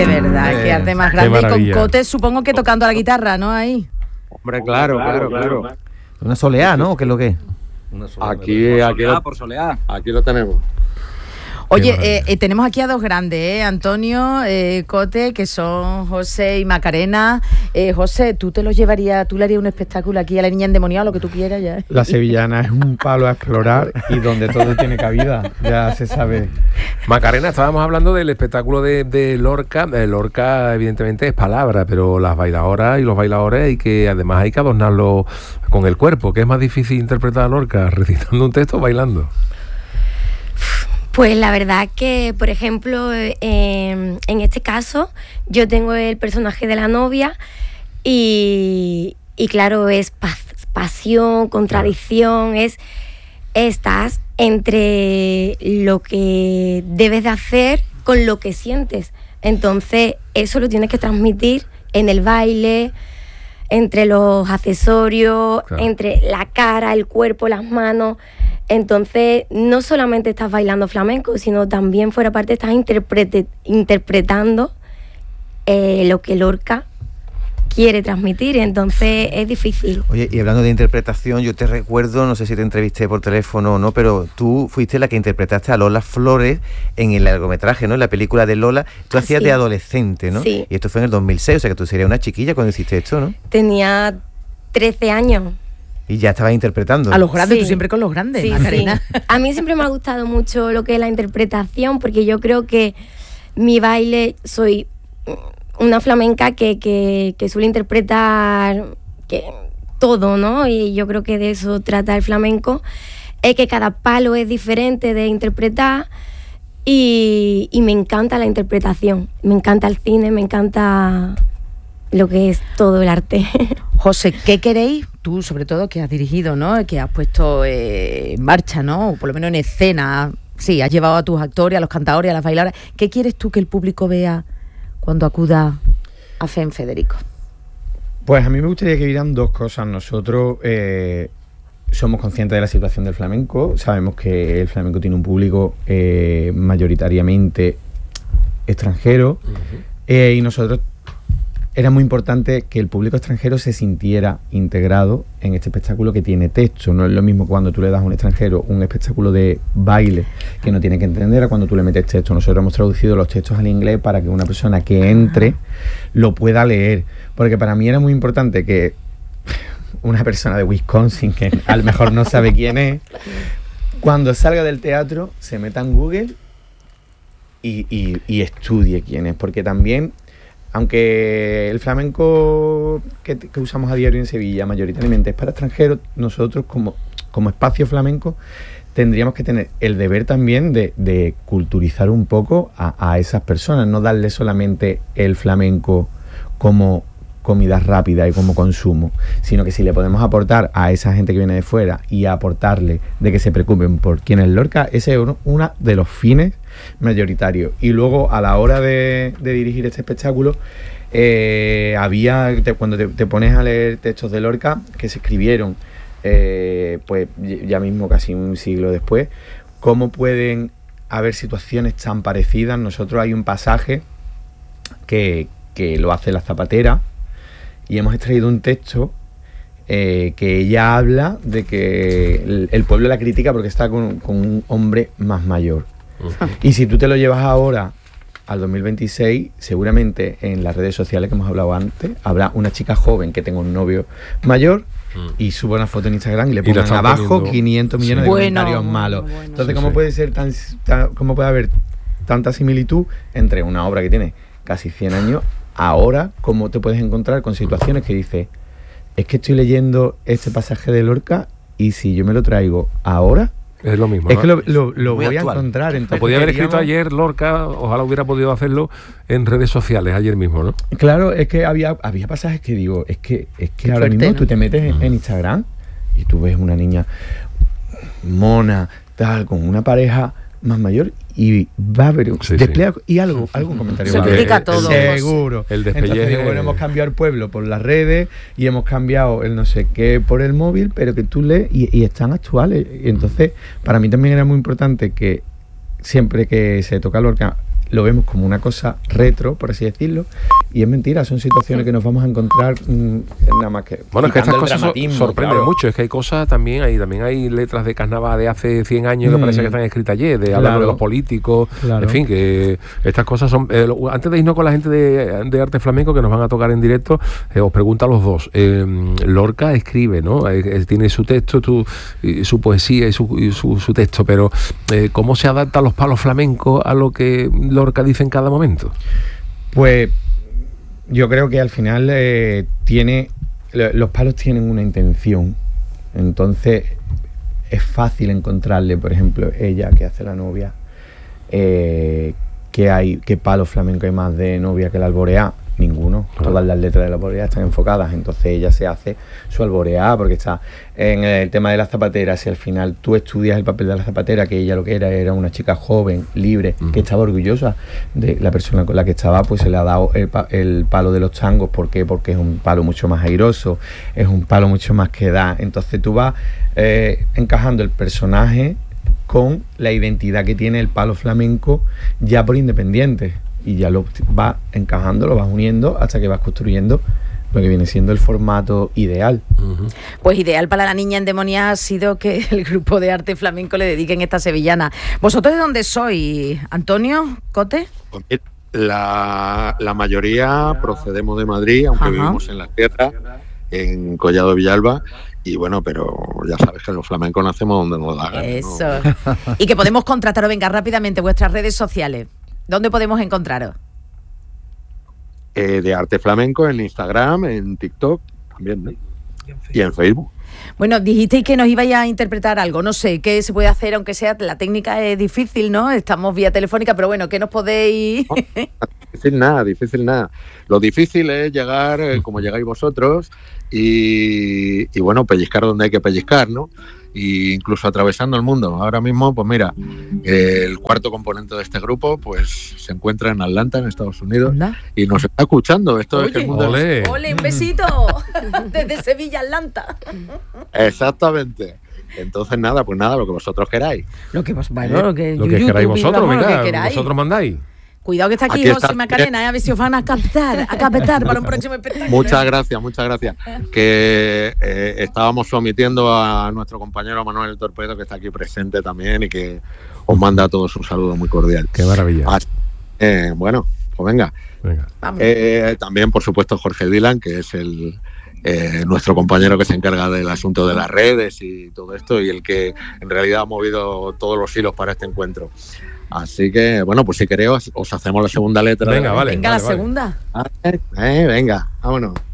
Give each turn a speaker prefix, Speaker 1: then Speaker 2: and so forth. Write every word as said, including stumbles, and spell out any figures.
Speaker 1: De verdad,
Speaker 2: eh,
Speaker 1: qué arte más grande. Y con Cote supongo que tocando la guitarra, ¿no? Ahí.
Speaker 3: Hombre, claro, claro, claro. claro.
Speaker 2: Una soleá, ¿no? ¿Qué es lo que es?
Speaker 3: Una soleá, aquí, por aquí, lo, por soleá. Aquí lo tenemos.
Speaker 1: Oye, eh, eh, tenemos aquí a dos grandes, ¿eh? Antonio, eh, Cote, que son José y Macarena. Eh, José, ¿tú te los llevarías, tú le harías un espectáculo aquí a la niña endemoniada, lo que tú quieras ya?
Speaker 4: La sevillana es un palo a explorar y donde todo tiene cabida, ya se sabe.
Speaker 5: Macarena, estábamos hablando del espectáculo de, de Lorca. Eh, Lorca, evidentemente, es palabra, pero las bailadoras y los bailadores hay que, además, hay que adornarlo con el cuerpo. ¿Qué es más difícil interpretar a Lorca? ¿Recitando un texto o bailando?
Speaker 6: Pues la verdad que, por ejemplo, eh, en este caso, yo tengo el personaje de la novia y, y claro, es pas, pasión, contradicción, es estás entre lo que debes de hacer con lo que sientes. Entonces, eso lo tienes que transmitir en el baile, entre los accesorios, claro, entre la cara, el cuerpo, las manos. Entonces, no solamente estás bailando flamenco, sino también fuera parte estás interprete, interpretando eh, lo que Lorca quiere transmitir, entonces es difícil.
Speaker 2: Oye, y hablando de interpretación, yo te recuerdo, no sé si te entrevisté por teléfono o no, pero tú fuiste la que interpretaste a Lola Flores en el largometraje, ¿no? En la película de Lola. Tú ah, hacías sí. de adolescente, ¿no?
Speaker 6: Sí.
Speaker 2: Y esto fue en el dos mil seis, o sea que tú serías una chiquilla cuando hiciste esto, ¿no?
Speaker 6: Tenía trece años.
Speaker 2: Y ya estabas interpretando.
Speaker 1: A los grandes,
Speaker 6: sí.
Speaker 1: Tú siempre con los grandes,
Speaker 6: sí,
Speaker 1: Macarena.
Speaker 6: Sí. A mí siempre me ha gustado mucho lo que es la interpretación, porque yo creo que mi baile, soy una flamenca que, que, que suele interpretar que, todo, ¿no? Y yo creo que de eso trata el flamenco, es que cada palo es diferente de interpretar y, y me encanta la interpretación, me encanta el cine, me encanta lo que es todo el arte.
Speaker 1: José, ¿qué queréis? Tú, sobre todo, que has dirigido, ¿no? Que has puesto eh, en marcha, ¿no? O por lo menos en escena. Sí, has llevado a tus actores, a los cantadores, a las bailadoras. ¿Qué quieres tú que el público vea cuando acuda a F E M Federico?
Speaker 4: Pues a mí me gustaría que vieran dos cosas. Nosotros eh, somos conscientes de la situación del flamenco. Sabemos que el flamenco tiene un público eh, mayoritariamente extranjero. Uh-huh. eh, y nosotros era muy importante que el público extranjero se sintiera integrado en este espectáculo que tiene texto. No es lo mismo cuando tú le das a un extranjero un espectáculo de baile que no tiene que entender a cuando tú le metes texto. Nosotros hemos traducido los textos al inglés para que una persona que entre lo pueda leer. Porque para mí era muy importante que una persona de Wisconsin, que a lo mejor no sabe quién es, cuando salga del teatro se meta en Google y, y, y estudie quién es. Porque también, aunque el flamenco que, que usamos a diario en Sevilla mayoritariamente es para extranjeros, nosotros como, como espacio flamenco tendríamos que tener el deber también de, de culturizar un poco a, a esas personas, no darle solamente el flamenco como comida rápida y como consumo, sino que si le podemos aportar a esa gente que viene de fuera y aportarle de que se preocupen por quién es Lorca, ese es uno, uno de los fines mayoritario. Y luego a la hora de, de dirigir este espectáculo eh, había te, cuando te, te pones a leer textos de Lorca que se escribieron eh, pues ya mismo casi un siglo después, cómo pueden haber situaciones tan parecidas. Nosotros hay un pasaje que, que lo hace la zapatera y hemos extraído un texto Eh, que ella habla de que el, el pueblo la critica porque está con, con un hombre más mayor. Uh-huh. Y si tú te lo llevas ahora al dos mil veintiséis, seguramente en las redes sociales que hemos hablado antes habrá una chica joven que tenga un novio mayor uh-huh. y suba una foto en Instagram y le pongan y abajo poniendo quinientos millones sí. de bueno, comentarios malos. Bueno, Entonces, sí, ¿cómo sí. puede ser tan, tan cómo puede haber tanta similitud entre una obra que tiene casi cien años ahora? ¿Cómo te puedes encontrar con situaciones que dices, es que estoy leyendo este pasaje de Lorca y si yo me lo traigo ahora,
Speaker 5: es lo mismo,
Speaker 4: es
Speaker 5: ¿no?
Speaker 4: que lo, lo, lo voy
Speaker 2: actual.
Speaker 4: a encontrar. Entonces,
Speaker 5: lo podía haber
Speaker 4: queríamos...
Speaker 5: escrito ayer Lorca, ojalá hubiera podido hacerlo en redes sociales ayer mismo, ¿no?
Speaker 4: Claro, es que había, había pasajes que digo, es que, es que ahora
Speaker 1: fuerte,
Speaker 4: mismo
Speaker 1: ¿no?
Speaker 4: tú te metes en, en Instagram y tú ves una niña mona, tal, con una pareja más mayor y va a haber un
Speaker 5: sí,
Speaker 4: despliegue
Speaker 5: sí.
Speaker 4: y algo, algún comentario.
Speaker 1: Se critica todo.
Speaker 4: Seguro.
Speaker 5: El despelleje.
Speaker 4: Entonces digo, bueno, hemos cambiado el pueblo por las redes y hemos cambiado el no sé qué por el móvil, pero que tú lees y, y están actuales. Y entonces, para mí también era muy importante que siempre que se toca Lorca, lo vemos como una cosa retro, por así decirlo, y es mentira, son situaciones que nos vamos a encontrar mmm, nada más que...
Speaker 5: Bueno, es que estas cosas so sorprenden claro. mucho, es que hay cosas también, hay, también hay letras de carnaval de hace cien años mm. que parece que están escritas ayer, de hablar claro. de los políticos, claro. en fin, que estas cosas son... Eh, antes de irnos con la gente de, de arte flamenco que nos van a tocar en directo, eh, os pregunto a los dos, eh, Lorca escribe, ¿no? Eh, tiene su texto, tu, su poesía y su, y su, su texto, pero eh, ¿cómo se adaptan los palos flamencos a lo que Lorca dice en cada momento?
Speaker 4: Pues yo creo que al final eh, tiene los palos tienen una intención, entonces es fácil encontrarle, por ejemplo, ella que hace la novia, eh, que hay qué palo flamenco hay más de novia que la alboreá. Ninguno, claro. Todas las letras de la alboreá están enfocadas, entonces ella se hace su alboreá porque está en el tema de la zapatera. Si al final tú estudias el papel de la zapatera, que ella lo que era era una chica joven, libre, uh-huh. que estaba orgullosa de la persona con la que estaba, pues se le ha dado el, pa el palo de los tangos. ¿Por qué? Porque es un palo mucho más airoso, es un palo mucho más que da. Entonces tú vas eh, encajando el personaje con la identidad que tiene el palo flamenco ya por independiente. Y ya lo vas encajando, lo vas uniendo hasta que vas construyendo lo que viene siendo el formato ideal.
Speaker 1: Uh-huh. Pues ideal para la niña endemoniada ha sido que el grupo de arte flamenco le dediquen esta sevillana. ¿Vosotros de dónde sois, Antonio, Cote?
Speaker 3: Pues la, la mayoría procedemos de Madrid, aunque Ajá. vivimos en la tierra, en Collado Villalba. Y bueno, pero ya sabes que los flamencos nacemos donde nos da gana,
Speaker 1: Eso. ¿no? Y que podemos contrataros, venga, rápidamente, vuestras redes sociales. ¿Dónde podemos encontraros?
Speaker 3: Eh, de arte flamenco en Instagram, en TikTok también, ¿no? Y en Facebook.
Speaker 1: Bueno, dijisteis que nos ibais a interpretar algo, no sé, ¿qué se puede hacer? Aunque sea, la técnica es difícil, ¿no? Estamos vía telefónica, pero bueno, ¿qué nos podéis...?
Speaker 3: No, difícil nada, difícil nada. Lo difícil es llegar eh, como llegáis vosotros y, y bueno, pellizcar donde hay que pellizcar, ¿no? Y incluso atravesando el mundo. Ahora mismo, pues mira, el cuarto componente de este grupo pues se encuentra en Atlanta, en Estados Unidos, ¿Anda? Y nos está escuchando. Esto
Speaker 1: Oye,
Speaker 3: es que el mundo
Speaker 1: ole. ¡Ole, un besito! Desde Sevilla, Atlanta.
Speaker 3: Exactamente. Entonces nada, pues nada, lo que vosotros queráis.
Speaker 1: Lo que, vos, bueno, lo que,
Speaker 5: lo que queráis vosotros,
Speaker 1: vamos,
Speaker 5: venga,
Speaker 1: lo que queráis.
Speaker 5: Vosotros mandáis.
Speaker 1: Cuidado que está aquí, aquí José Macarena, eh, a ver si os van a captar, a captar para un próximo espectáculo.
Speaker 3: Muchas gracias, muchas gracias. Que eh, estábamos omitiendo a nuestro compañero Manuel el Torpedo, que está aquí presente también y que os manda a todos un saludo muy cordial.
Speaker 5: Qué maravilla.
Speaker 3: Así, eh, bueno, pues venga. venga. Eh, también, por supuesto, Jorge Dylan, que es el eh, nuestro compañero que se encarga del asunto de las redes y todo esto, y el que en realidad ha movido todos los hilos para este encuentro. Así que, bueno, pues si queréis, os hacemos la segunda letra.
Speaker 5: Venga, vale.
Speaker 1: Venga,
Speaker 5: vale,
Speaker 1: la
Speaker 5: vale.
Speaker 1: segunda.
Speaker 3: Eh, eh, venga, vámonos.